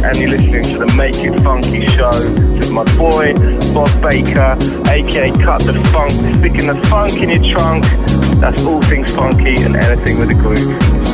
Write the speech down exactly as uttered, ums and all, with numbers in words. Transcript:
and you're listening to the Make It Funky show with my boy, Bob Baker, aka Cut the Funk, sticking the funk in your trunk. That's all things funky and anything with a groove.